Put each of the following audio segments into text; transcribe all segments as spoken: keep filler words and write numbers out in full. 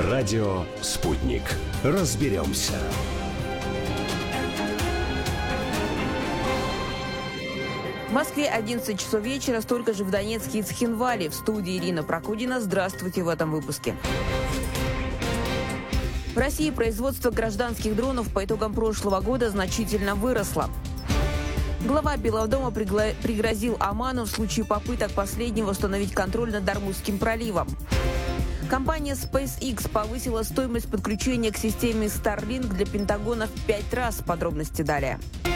Радио «Спутник». Разберемся. В Москве одиннадцать часов вечера, столько же в Донецке и Цхинвале. В студии Ирина Прокудина. Здравствуйте в этом выпуске. В России производство гражданских дронов по итогам прошлого года значительно выросло. Глава Белого дома пригла... пригрозил Оману в случае попыток последнего установить контроль над Ормузским проливом. Компания SpaceX повысила стоимость подключения к системе Starlink для Пентагона в пять раз. Подробности далее.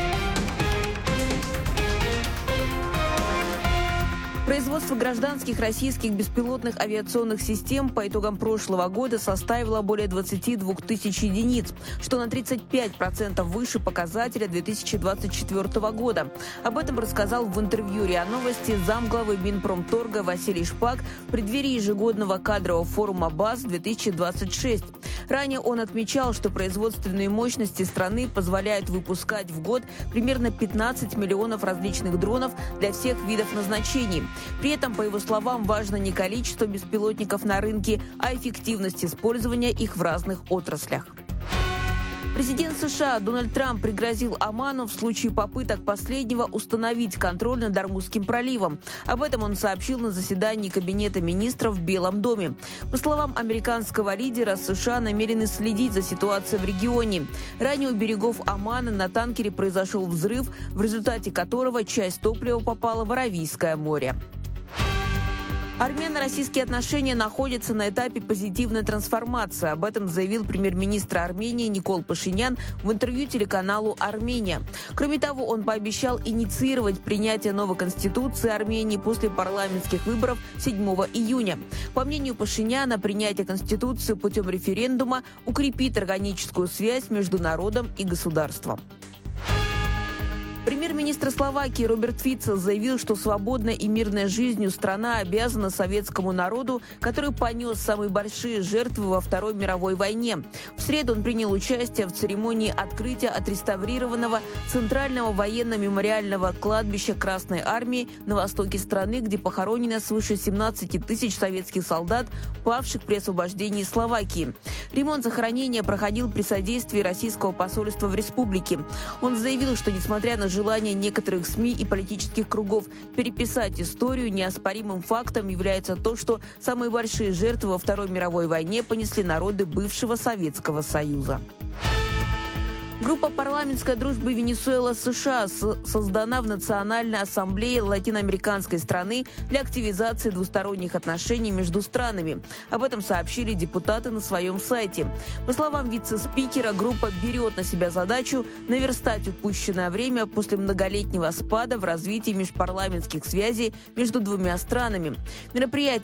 Производство гражданских российских беспилотных авиационных систем по итогам прошлого года составило более двадцати двух тысяч единиц, что на тридцать пять процентов выше показателя две тысячи двадцать четвёртого года. Об этом рассказал в интервью РИА Новости замглавы Минпромторга Василий Шпак в преддверии ежегодного кадрового форума БАЗ-две тысячи двадцать шесть. Ранее он отмечал, что производственные мощности страны позволяют выпускать в год примерно пятнадцать миллионов различных дронов для всех видов назначений. При этом, по его словам, важно не количество беспилотников на рынке, а эффективность использования их в разных отраслях. Президент США Дональд Трамп пригрозил Оману в случае попыток последнего установить контроль над Ормузским проливом. Об этом он сообщил на заседании Кабинета министров в Белом доме. По словам американского лидера, США намерены следить за ситуацией в регионе. Ранее у берегов Омана на танкере произошел взрыв, в результате которого часть топлива попала в Аравийское море. Армяно-российские отношения находятся на этапе позитивной трансформации. Об этом заявил премьер-министр Армении Никол Пашинян в интервью телеканалу «Армения». Кроме того, он пообещал инициировать принятие новой конституции Армении после парламентских выборов седьмого июня. По мнению Пашиняна, принятие конституции путем референдума укрепит органическую связь между народом и государством. Премьер-министр Словакии Роберт Фицо заявил, что свободной и мирной жизнью страна обязана советскому народу, который понес самые большие жертвы во Второй мировой войне. В среду он принял участие в церемонии открытия отреставрированного Центрального военно-мемориального кладбища Красной Армии на востоке страны, где похоронено свыше семнадцати тысяч советских солдат, павших при освобождении Словакии. Ремонт захоронения проходил при содействии российского посольства в республике. Он заявил, что несмотря на желание некоторых СМИ и политических кругов переписать историю, неоспоримым фактом является то, что самые большие жертвы во Второй мировой войне понесли народы бывшего Советского Союза. Группа парламентской дружбы Венесуэла-США создана в Национальной ассамблее латиноамериканской страны для активизации двусторонних отношений между странами. Об этом сообщили депутаты на своем сайте. По словам вице-спикера, группа берет на себя задачу наверстать упущенное время после многолетнего спада в развитии межпарламентских связей между двумя странами. Мероприятие